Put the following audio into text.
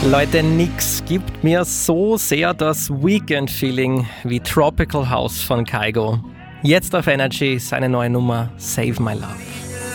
Leute, nix gibt mir so sehr das Weekend-Feeling wie Tropical House von Kygo. Jetzt auf Energy seine neue Nummer Save My Love.